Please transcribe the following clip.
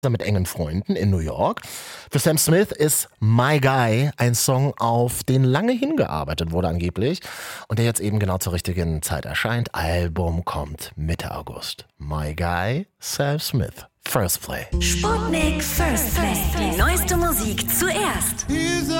mit engen Freunden in New York. Für Sam Smith ist My Guy ein Song, auf den lange hingearbeitet wurde angeblich und der jetzt eben genau zur richtigen Zeit erscheint. Album kommt Mitte August. My Guy, Sam Smith. First Play. Sputnik First Play. Die neueste Musik zuerst.